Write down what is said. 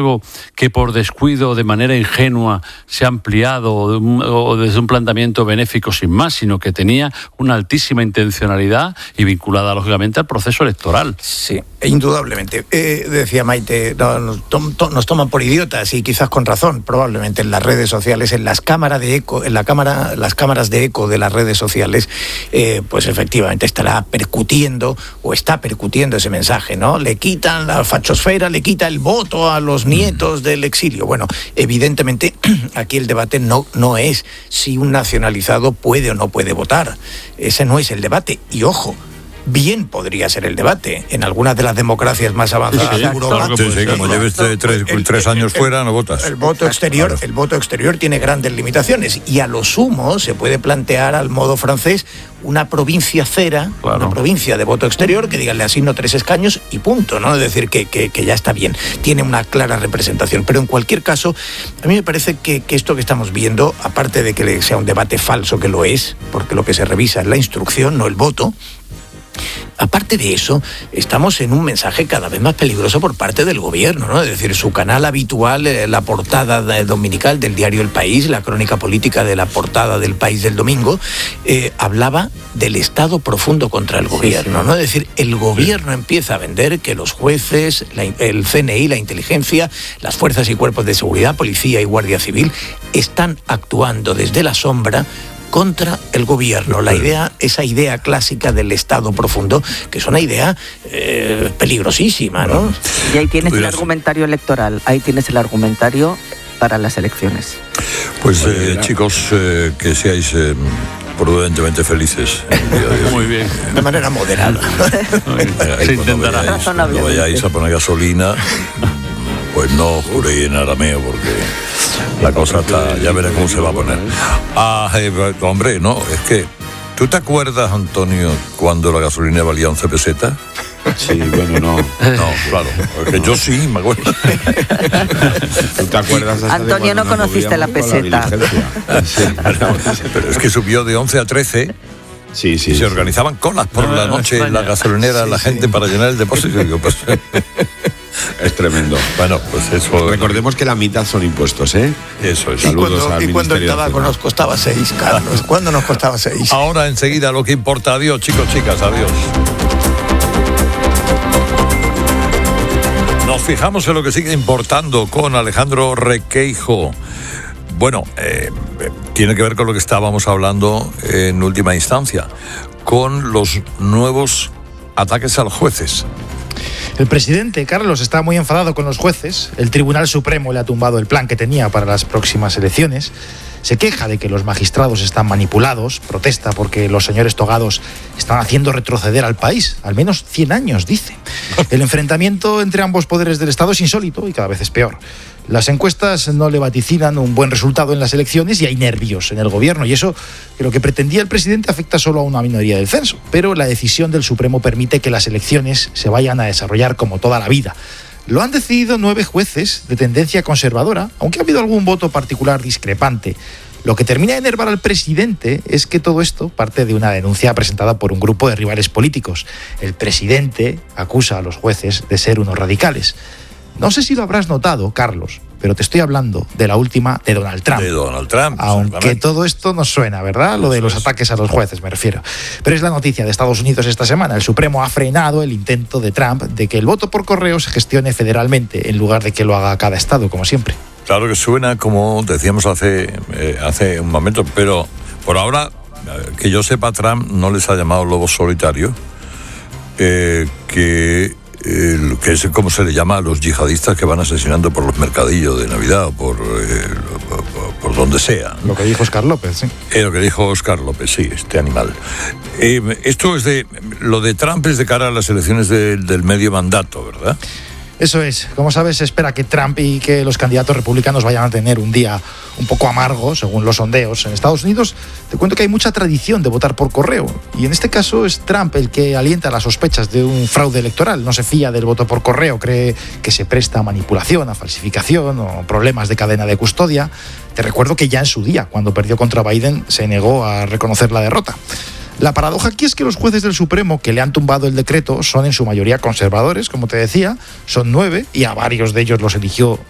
algo que por descuido, de manera ingenua, se ha ampliado o desde un planteamiento benéfico sin más, sino que tenía una altísima intencionalidad y vinculada, lógicamente, al proceso electoral. Sí, indudablemente. Decía Maite, nos toman por idiotas, y quizás con razón, probablemente en las redes sociales, en las cámaras de eco, las cámaras de eco de las redes sociales, pues efectivamente estará percutiendo o está percutiendo ese mensaje, ¿no? Le quitan la fachosfera, le quita el voto a los nietos del exilio. Bueno, evidentemente aquí el debate no es si un nacionalizado puede o no puede votar. Ese no es el debate. Y ojo, bien podría ser el debate en algunas de las democracias más avanzadas de Europa. Como lleves tres años fuera, no votas. El voto exterior tiene grandes limitaciones, y a lo sumo se puede plantear al modo francés una provincia cera, una provincia de voto exterior, que digan, le asigno 3 escaños y punto, ¿no? Es decir, que ya está bien, tiene una clara representación. Pero en cualquier caso, a mí me parece que esto que estamos viendo, aparte de que sea un debate falso, que lo es, porque lo que se revisa es la instrucción, no el voto, aparte de eso, estamos en un mensaje cada vez más peligroso por parte del gobierno, ¿no? Es decir, su canal habitual, la portada dominical del diario El País, la crónica política de la portada del País del domingo, hablaba del Estado profundo contra el gobierno, ¿no? Es decir, el gobierno empieza a vender que los jueces, el CNI, la inteligencia, las fuerzas y cuerpos de seguridad, policía y guardia civil, están actuando desde la sombra contra el gobierno. Esa idea clásica del Estado profundo, que es una idea peligrosísima, ¿no? Y ahí tienes el argumentario electoral, ahí tienes el argumentario para las elecciones. Pues chicos, que seáis prudentemente felices. Muy bien. De manera moderada. Se intentará. Cuando vayáis a poner gasolina, pues no juréis en arameo, porque la cosa está, ya veré cómo se va a poner. Hombre, no, es que, ¿tú te acuerdas, Antonio, cuando la gasolina valía 11 pesetas? Sí, bueno, no. No, claro, porque yo sí me acuerdo. ¿Tú te acuerdas? Antonio, no conociste la peseta. Pero es que subió de 11 a 13. Sí. Y se organizaban colas por la noche en la gasolinera, la gente para llenar el depósito. Pues, es tremendo. Bueno, pues eso. Recordemos que la mitad son impuestos, ¿eh? Eso es. Saludos al Ministerio. Y cuando el tabaco nos costaba 6, Carlos. ¿Cuándo nos costaba 6? Ahora enseguida lo que importa. Adiós, chicos, chicas, adiós. Nos fijamos en lo que sigue importando con Alejandro Requeijo. Bueno, tiene que ver con lo que estábamos hablando en última instancia, con los nuevos ataques a los jueces. El presidente, Carlos, está muy enfadado con los jueces. El Tribunal Supremo le ha tumbado el plan que tenía para las próximas elecciones. Se queja de que los magistrados están manipulados, protesta porque los señores togados están haciendo retroceder al país, al menos 100 años, dice. El enfrentamiento entre ambos poderes del Estado es insólito y cada vez es peor. Las encuestas no le vaticinan un buen resultado en las elecciones y hay nervios en el gobierno, y eso, que lo que pretendía el presidente afecta solo a una minoría del censo, pero la decisión del Supremo permite que las elecciones se vayan a desarrollar como toda la vida. Lo han decidido 9 jueces de tendencia conservadora, aunque ha habido algún voto particular discrepante. Lo que termina de enervar al presidente es que todo esto parte de una denuncia presentada por un grupo de rivales políticos. El presidente acusa a los jueces de ser unos radicales. No sé si lo habrás notado, Carlos, pero te estoy hablando de la última de Donald Trump. De Donald Trump. Aunque todo esto nos suena, ¿verdad? Lo de los ataques a los jueces, me refiero. Pero es la noticia de Estados Unidos esta semana. El Supremo ha frenado el intento de Trump de que el voto por correo se gestione federalmente en lugar de que lo haga cada estado, como siempre. Claro que suena, como decíamos hace un momento, pero por ahora, que yo sepa, Trump no les ha llamado lobos solitarios, que es como se le llama a los yihadistas que van asesinando por los mercadillos de Navidad o por donde sea. Lo que dijo Oscar López, sí. Lo que dijo Oscar López, sí, este animal. Esto es lo de Trump es de cara a las elecciones del medio mandato, ¿verdad? Eso es. Como sabes, se espera que Trump y que los candidatos republicanos vayan a tener un día un poco amargo, según los sondeos. En Estados Unidos, te cuento que hay mucha tradición de votar por correo. Y en este caso es Trump el que alienta las sospechas de un fraude electoral. No se fía del voto por correo, cree que se presta a manipulación, a falsificación o problemas de cadena de custodia. Te recuerdo que ya en su día, cuando perdió contra Biden, se negó a reconocer la derrota. La paradoja aquí es que los jueces del Supremo que le han tumbado el decreto son en su mayoría conservadores, como te decía, son 9 y a varios de ellos los eligió